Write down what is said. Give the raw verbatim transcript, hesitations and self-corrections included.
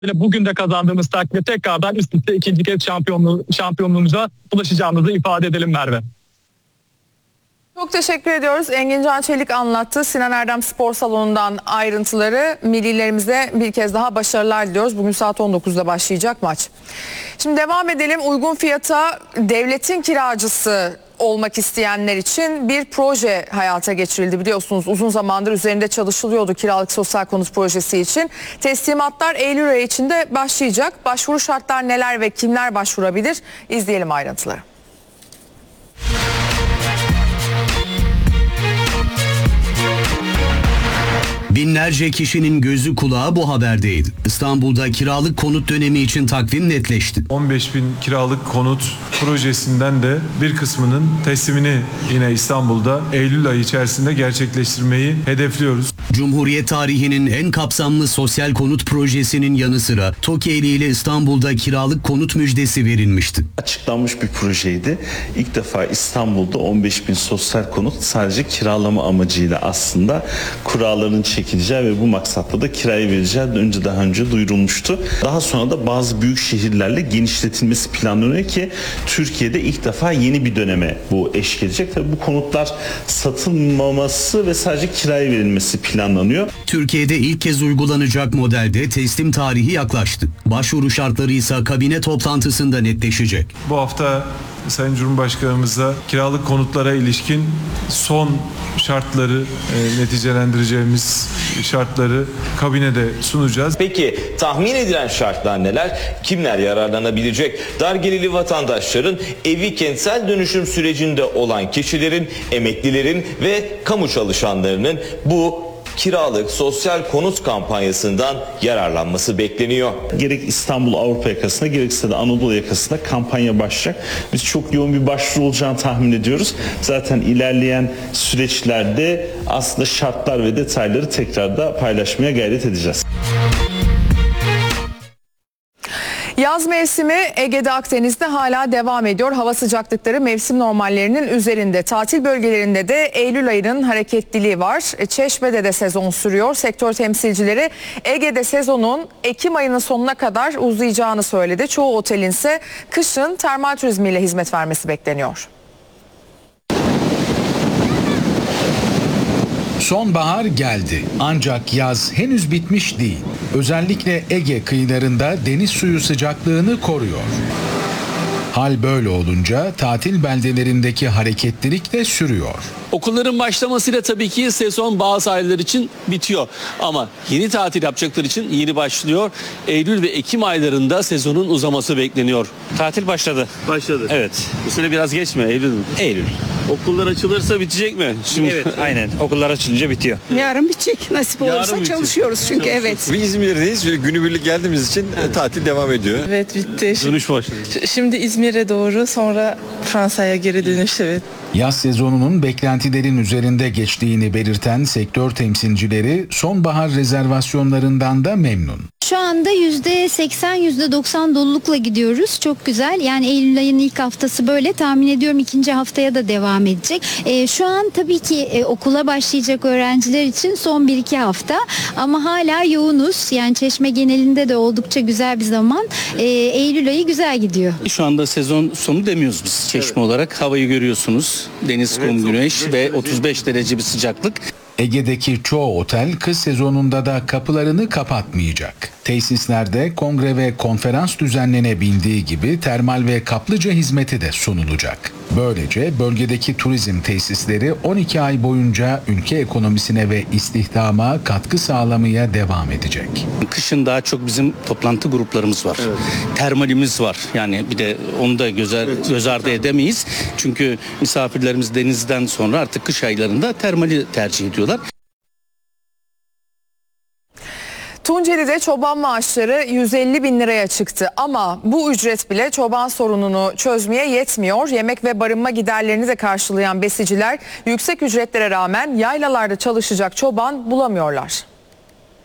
Bugün de kazandığımız takdirde tekrardan üst üste ikinci kez şampiyonluğu, şampiyonluğumuza ulaşacağımızı ifade edelim Merve. Çok teşekkür ediyoruz. Engin Can Çelik anlattı. Sinan Erdem Spor Salonu'ndan ayrıntıları. Millilerimize bir kez daha başarılar diliyoruz. Bugün saat on dokuzda başlayacak maç. Şimdi devam edelim. Uygun fiyata devletin kiracısı olmak isteyenler için bir proje hayata geçirildi. Biliyorsunuz uzun zamandır üzerinde çalışılıyordu kiralık sosyal konut projesi için. Teslimatlar Eylül ayı içinde başlayacak. Başvuru şartlar neler ve kimler başvurabilir? İzleyelim ayrıntıları. Binlerce kişinin gözü kulağı bu haberdeydi. İstanbul'da kiralık konut dönemi için takvim netleşti. on beş bin kiralık konut projesinden de bir kısmının teslimini yine İstanbul'da Eylül ayı içerisinde gerçekleştirmeyi hedefliyoruz. Cumhuriyet tarihinin en kapsamlı sosyal konut projesinin yanı sıra TOKİ ile İstanbul'da kiralık konut müjdesi verilmişti. Açıklanmış bir projeydi. İlk defa İstanbul'da on beş bin sosyal konut sadece kiralama amacıyla aslında kuralların çekileceği ve bu maksatla da kiraya verileceği önce daha önce duyurulmuştu. Daha sonra da bazı büyük şehirlerle genişletilmesi planlanıyor ki Türkiye'de ilk defa yeni bir döneme bu eşlik edecek. Tabii bu konutlar satılmaması ve sadece kiraya verilmesi planlanıyor. Türkiye'de ilk kez uygulanacak modelde teslim tarihi yaklaştı. Başvuru şartları ise kabine toplantısında netleşecek. Bu hafta Sayın Cumhurbaşkanımıza kiralık konutlara ilişkin son şartları, e, neticelendireceğimiz şartları kabinede sunacağız. Peki tahmin edilen şartlar neler? Kimler yararlanabilecek? Dar gelirli vatandaşların, evi kentsel dönüşüm sürecinde olan kişilerin, emeklilerin ve kamu çalışanlarının bu kiralık sosyal konut kampanyasından yararlanması bekleniyor. Gerek İstanbul Avrupa yakasında gerekse de Anadolu yakasında kampanya başlayacak. Biz çok yoğun bir başvuru olacağını tahmin ediyoruz. Zaten ilerleyen süreçlerde aslında şartlar ve detayları tekrar da paylaşmaya gayret edeceğiz. Yaz mevsimi Ege'de, Akdeniz'de hala devam ediyor. Hava sıcaklıkları mevsim normallerinin üzerinde. Tatil bölgelerinde de Eylül ayının hareketliliği var. Çeşme'de de sezon sürüyor. Sektör temsilcileri Ege'de sezonun Ekim ayının sonuna kadar uzayacağını söyledi. Çoğu otelin ise kışın termal turizmiyle hizmet vermesi bekleniyor. Sonbahar geldi ancak yaz henüz bitmiş değil. Özellikle Ege kıyılarında deniz suyu sıcaklığını koruyor. Hal böyle olunca tatil beldelerindeki hareketlilik de sürüyor. Okulların başlamasıyla tabii ki sezon bazı aylar için bitiyor. Ama yeni tatil yapacaklar için yeni başlıyor. Eylül ve Ekim aylarında sezonun uzaması bekleniyor. Tatil başladı. Başladı. Evet. Bu sene biraz geç mi? Eylül mü? Eylül. Okullar açılırsa bitecek mi? Şimdi... Evet, aynen. Okullar açılınca bitiyor. Yarın bitecek. Nasip Yarın olursa bitecek. çalışıyoruz çünkü evet. Biz İzmir'deyiz. Günübirlik geldiğimiz için evet. tatil devam ediyor. Evet, bitti. Dönüş başladı. Şimdi İzmir'e doğru, sonra Fransa'ya geri dönüş, evet. Yaz sezonunun beklentilerin üzerinde geçtiğini belirten sektör temsilcileri sonbahar rezervasyonlarından da memnun. Şu anda yüzde seksen yüzde doksan dolulukla gidiyoruz. Çok güzel. Yani Eylül ayının ilk haftası böyle. Tahmin ediyorum ikinci haftaya da devam edecek. E, şu an tabii ki e, okula başlayacak öğrenciler için son bir iki hafta. Ama hala yoğunuz. Yani Çeşme genelinde de oldukça güzel bir zaman. E, Eylül ayı güzel gidiyor. Şu anda sezon sonu demiyoruz biz Çeşme evet. olarak. Havayı görüyorsunuz. Deniz, evet, kum, güneş ve otuz beş derece bir sıcaklık. Ege'deki çoğu otel kış sezonunda da kapılarını kapatmayacak. Tesislerde kongre ve konferans düzenlenebildiği gibi termal ve kaplıca hizmeti de sunulacak. Böylece bölgedeki turizm tesisleri on iki ay boyunca ülke ekonomisine ve istihdama katkı sağlamaya devam edecek. Kışın daha çok bizim toplantı gruplarımız var. Evet. Termalimiz var. Yani bir de onu da göz, evet. göz ardı edemeyiz. Çünkü misafirlerimiz denizden sonra artık kış aylarında termali tercih ediyorlar. Tunceli'de çoban maaşları yüz elli bin liraya çıktı ama bu ücret bile çoban sorununu çözmeye yetmiyor. Yemek ve barınma giderlerini de karşılayan besiciler yüksek ücretlere rağmen yaylalarda çalışacak çoban bulamıyorlar.